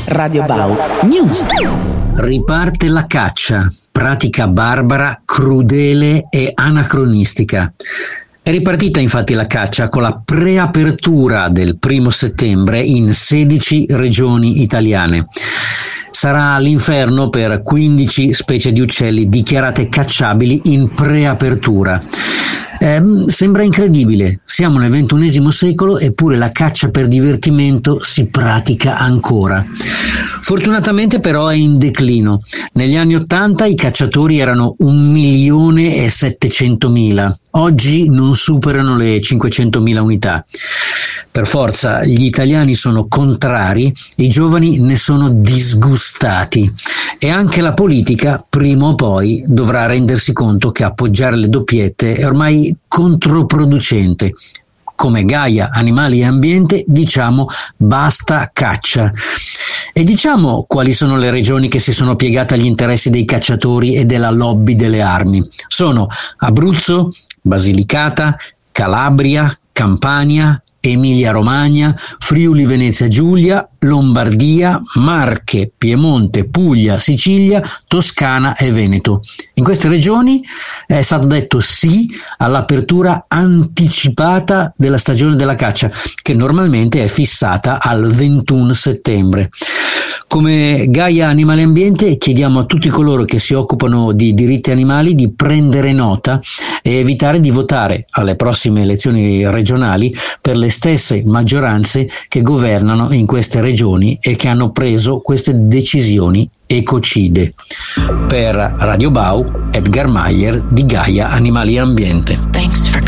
Radio Bau News. Riparte la caccia, pratica barbara, crudele e anacronistica. È ripartita infatti la caccia con la preapertura del 1 settembre in 16 regioni italiane. Sarà l'inferno per 15 specie di uccelli dichiarate cacciabili in preapertura. Sembra incredibile, siamo nel XXI secolo eppure la caccia per divertimento si pratica ancora. Fortunatamente però è in declino. Negli anni '80 i cacciatori erano 1.700.000, oggi non superano le 500.000 unità. Per forza, gli italiani sono contrari, i giovani ne sono disgustati e anche la politica prima o poi dovrà rendersi conto che appoggiare le doppiette è ormai controproducente. Come Gaia Animali e Ambiente diciamo basta caccia. E diciamo quali sono le regioni che si sono piegate agli interessi dei cacciatori e della lobby delle armi. Sono Abruzzo, Basilicata, Calabria, Campania, Emilia-Romagna, Friuli-Venezia Giulia, Lombardia, Marche, Piemonte, Puglia, Sicilia, Toscana e Veneto. In queste regioni è stato detto sì all'apertura anticipata della stagione della caccia, che normalmente è fissata al 21 settembre. Come Gaia Animali e Ambiente chiediamo a tutti coloro che si occupano di diritti animali di prendere nota e evitare di votare alle prossime elezioni regionali per le stesse maggioranze che governano in queste regioni e che hanno preso queste decisioni ecocide. Per Radio Bau, Edgar Meyer di Gaia Animali e Ambiente.